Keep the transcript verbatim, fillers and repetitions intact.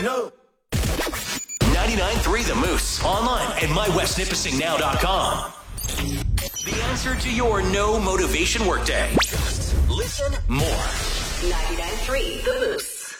ho. ninety-nine point three The Moose. Online at my west nipissing now dot com. The answer to your no motivation workday. Listen more. ninety-nine point three The Moose.